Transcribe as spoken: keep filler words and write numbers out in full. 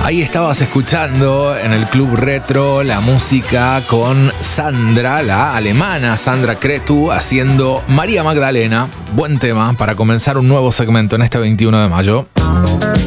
Ahí estabas escuchando en el Club Retro la música con Sandra, la alemana Sandra Cretu, haciendo María Magdalena. Buen tema para comenzar un nuevo segmento en este veintiuno de mayo.